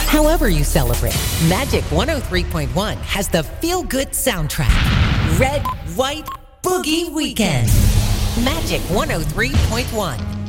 However you celebrate, Magic 103.1 has the feel-good soundtrack. Red, White, Boogie Weekend. Magic 103.1.